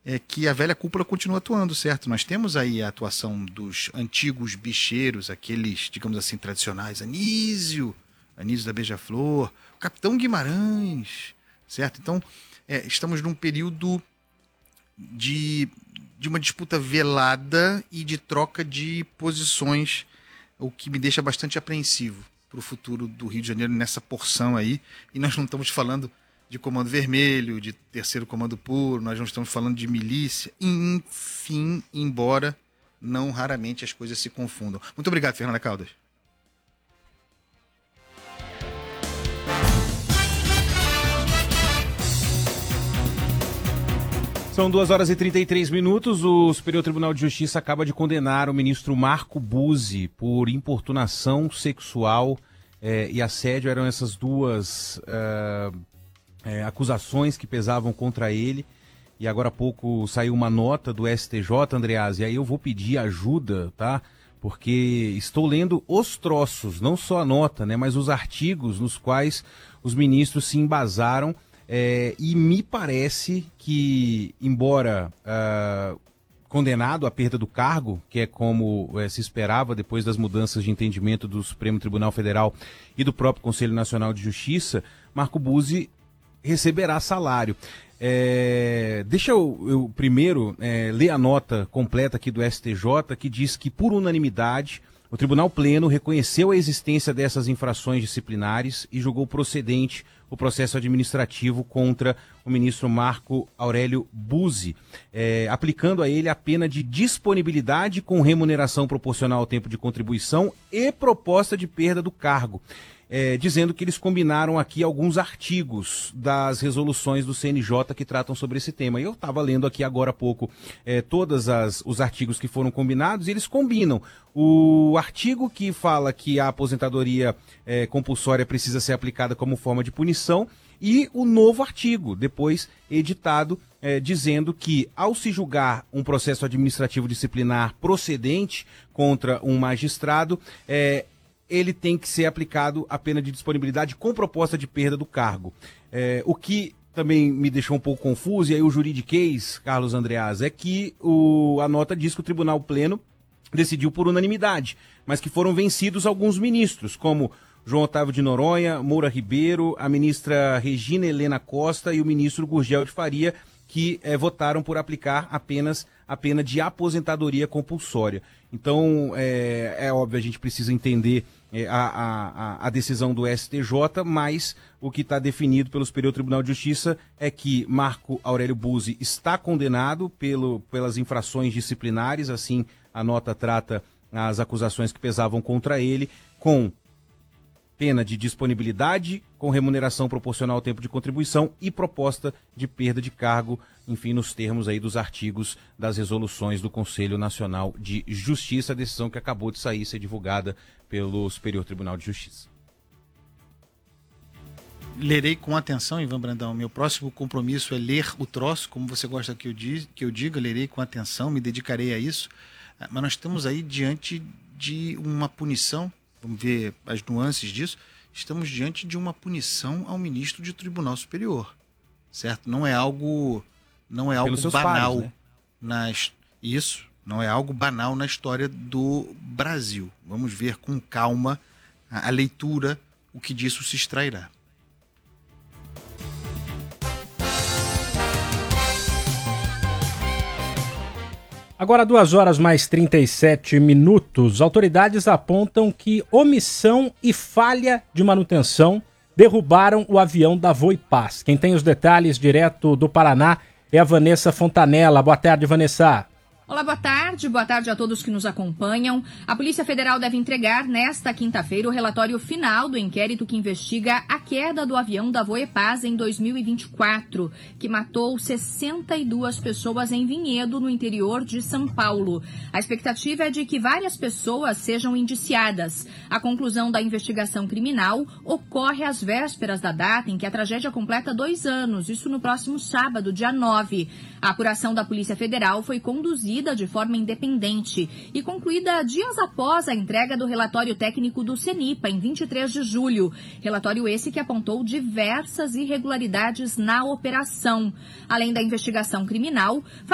é que a velha cúpula continua atuando, certo? Nós temos aí a atuação dos antigos bicheiros, aqueles, digamos assim, tradicionais, Anísio da Beija-Flor, o Capitão Guimarães, certo? Então, estamos num período de uma disputa velada e de troca de posições, o que me deixa bastante apreensivo para o futuro do Rio de Janeiro nessa porção aí. E nós não estamos falando de Comando Vermelho, de Terceiro Comando Puro, nós não estamos falando de milícia, enfim, embora não raramente as coisas se confundam. Muito obrigado, Fernanda Caldas. São 2h33. O Superior Tribunal de Justiça acaba de condenar o ministro Marco Buzzi por importunação sexual e assédio. Eram essas duas acusações que pesavam contra ele. E agora há pouco saiu uma nota do STJ, Andreas, e aí eu vou pedir ajuda, tá? Porque estou lendo os troços, não só a nota, né, mas os artigos nos quais os ministros se embasaram. E me parece que, embora condenado à perda do cargo, que é como se esperava depois das mudanças de entendimento do Supremo Tribunal Federal e do próprio Conselho Nacional de Justiça, Marco Buzzi receberá salário. Deixa eu primeiro ler a nota completa aqui do STJ, que diz que, por unanimidade, o Tribunal Pleno reconheceu a existência dessas infrações disciplinares e julgou procedente o processo administrativo contra o ministro Marco Aurélio Buzzi, aplicando a ele a pena de disponibilidade com remuneração proporcional ao tempo de contribuição e proposta de perda do cargo, dizendo que eles combinaram aqui alguns artigos das resoluções do CNJ que tratam sobre esse tema. E eu estava lendo aqui agora há pouco todos os artigos que foram combinados, e eles combinam o artigo que fala que a aposentadoria compulsória precisa ser aplicada como forma de punição, e o novo artigo, depois editado, dizendo que, ao se julgar um processo administrativo disciplinar procedente contra um magistrado, ele tem que ser aplicado a pena de disponibilidade com proposta de perda do cargo. O que também me deixou um pouco confuso, e aí o juridiquês, Carlos Andreas, é que a nota diz que o Tribunal Pleno decidiu por unanimidade, mas que foram vencidos alguns ministros, como João Otávio de Noronha, Moura Ribeiro, a ministra Regina Helena Costa e o ministro Gurgel de Faria, que votaram por aplicar apenas a pena de aposentadoria compulsória. Então, é óbvio, a gente precisa entender a decisão do STJ, mas o que está definido pelo Superior Tribunal de Justiça é que Marco Aurélio Buzzi está condenado pelas infrações disciplinares, assim a nota trata as acusações que pesavam contra ele, com pena de disponibilidade, com remuneração proporcional ao tempo de contribuição e proposta de perda de cargo, enfim, nos termos aí dos artigos das resoluções do Conselho Nacional de Justiça, a decisão que acabou de sair, ser divulgada pelo Superior Tribunal de Justiça. Lerei com atenção, Ivan Brandão. Meu próximo compromisso é ler o troço, como você gosta que eu diga, lerei com atenção, me dedicarei a isso. Mas nós estamos aí diante de uma punição. Vamos ver as nuances disso. Estamos diante de uma punição ao ministro de Tribunal Superior, certo? Não é algo banal, pares, né? Isso não é algo banal na história do Brasil. Vamos ver com calma a leitura, o que disso se extrairá. Agora 2h37. Autoridades apontam que omissão e falha de manutenção derrubaram o avião da Voipaz. Quem tem os detalhes direto do Paraná é a Vanessa Fontanella. Boa tarde, Vanessa. Olá, boa tarde a todos que nos acompanham. A Polícia Federal deve entregar nesta quinta-feira o relatório final do inquérito que investiga a queda do avião da Voepaz em 2024, que matou 62 pessoas em Vinhedo, no interior de São Paulo. A expectativa é de que várias pessoas sejam indiciadas. A conclusão da investigação criminal ocorre às vésperas da data em que a tragédia completa 2 anos, isso no próximo sábado, dia 9. A apuração da Polícia Federal foi conduzida de forma independente e concluída dias após a entrega do relatório técnico do CENIPA, em 23 de julho. Relatório esse que apontou diversas irregularidades na operação. Além da investigação criminal,